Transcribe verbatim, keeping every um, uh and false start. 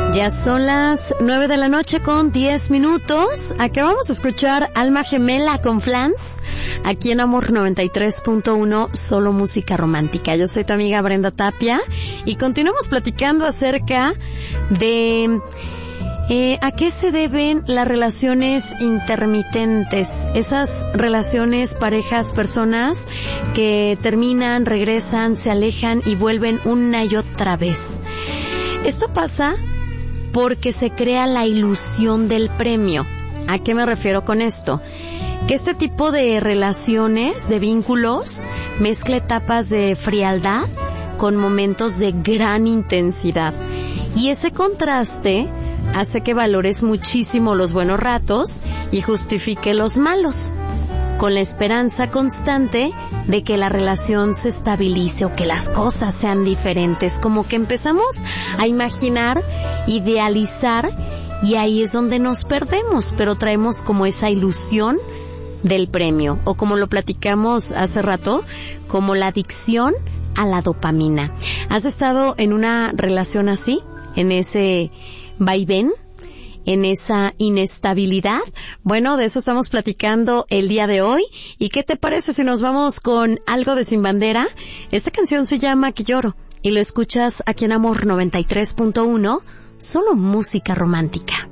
Ya son las nueve de la noche con diez minutos. Acabamos de escuchar Alma Gemela con Flans, aquí en Amor noventa y tres punto uno, solo música romántica. Yo soy tu amiga Brenda Tapia y continuamos platicando acerca de eh, a qué se deben las relaciones intermitentes, esas relaciones, parejas, personas que terminan, regresan, se alejan y vuelven una y otra vez. Esto pasa porque se crea la ilusión del premio. ¿A qué me refiero con esto? Que este tipo de relaciones, de vínculos, mezcla etapas de frialdad con momentos de gran intensidad. Y ese contraste hace que valores muchísimo los buenos ratos y justifique los malos, con la esperanza constante de que la relación se estabilice o que las cosas sean diferentes. Como que empezamos a imaginar, idealizar, y ahí es donde nos perdemos, pero traemos como esa ilusión del premio, o como lo platicamos hace rato, como la adicción a la dopamina. ¿Has estado en una relación así, en ese vaivén, en esa inestabilidad? Bueno, de eso estamos platicando el día de hoy. ¿Y qué te parece si nos vamos con algo de Sin Bandera? Esta canción se llama Que Lloro y lo escuchas aquí en Amor noventa y tres punto uno, solo música romántica.